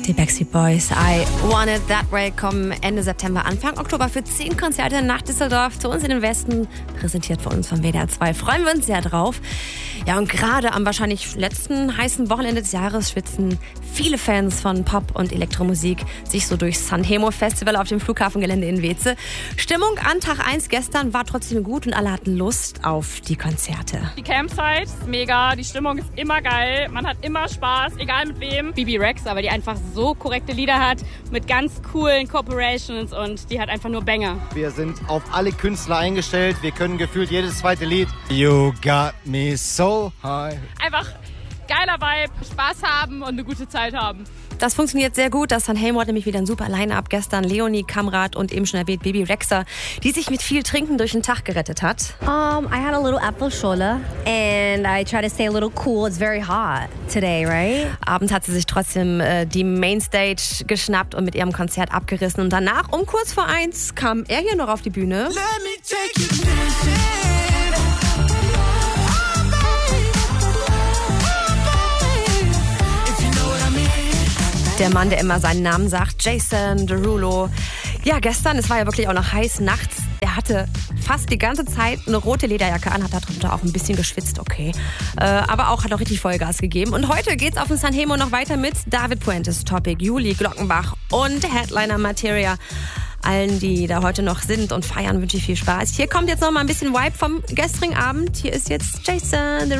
Die Backstreet Boys, I Want It That Way, kommen Ende September, Anfang Oktober für 10 Konzerte nach Düsseldorf zu uns in den Westen, präsentiert von uns vom WDR 2. Freuen wir uns sehr drauf. Ja, und gerade am wahrscheinlich letzten heißen Wochenende des Jahres schwitzen viele Fans von Pop- und Elektromusik sich so durchs Sanremo Festival auf dem Flughafengelände in Weeze. Stimmung an Tag 1 gestern war trotzdem gut und alle hatten Lust auf die Konzerte. Die Campsite ist mega, die Stimmung ist immer geil, man hat immer Spaß, egal mit wem. Bebe Rexha, weil die einfach so korrekte Lieder hat, mit ganz coolen Corporations und die hat einfach nur Banger. Wir sind auf alle Künstler eingestellt, wir können gefühlt jedes zweite Lied. You got me so high. Einfach geiler Vibe, Spaß haben und eine gute Zeit haben. Das funktioniert sehr gut. Das Sanremo hat nämlich wieder ein super Line-Up. Gestern Leonie Kamrat und eben schon erwähnt Bebe Rexha, die sich mit viel Trinken durch den Tag gerettet hat. I had a little apple shola and I try to stay a little cool. It's very hot today, right? Abends hat sie sich trotzdem die Mainstage geschnappt und mit ihrem Konzert abgerissen. Und danach, um kurz vor 1, kam er hier noch auf die Bühne. Let me take you dancing. Der Mann, der immer seinen Namen sagt, Jason Derulo. Ja, gestern, es war ja wirklich auch noch heiß nachts. Er hatte fast die ganze Zeit eine rote Lederjacke an, hat darunter auch ein bisschen geschwitzt, okay. Aber auch hat auch richtig Vollgas gegeben. Und heute geht's auf dem Sanremo noch weiter mit David Puentes, Topic, Juli Glockenbach und Headliner Materia. Allen, die da heute noch sind und feiern, wünsche ich viel Spaß. Hier kommt jetzt noch mal ein bisschen Vibe vom gestrigen Abend. Hier ist jetzt Jason Derulo.